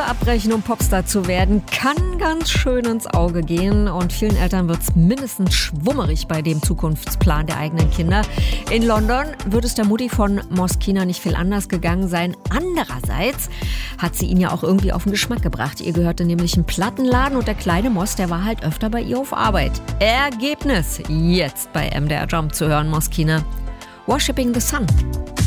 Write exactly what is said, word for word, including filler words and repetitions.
abbrechen, um Popstar zu werden, kann ganz schön ins Auge gehen. Und vielen Eltern wird es mindestens schwummerig bei dem Zukunftsplan der eigenen Kinder. In London wird es der Mutti von Moschina nicht viel anders gegangen sein. Andererseits hat sie ihn ja auch irgendwie auf den Geschmack gebracht. Ihr gehörte nämlich ein Plattenladen und der kleine Mos, der war halt öfter bei ihr auf Arbeit. Ergebnis jetzt bei M D R Jump zu hören, Moschina. Worshipping the Sun.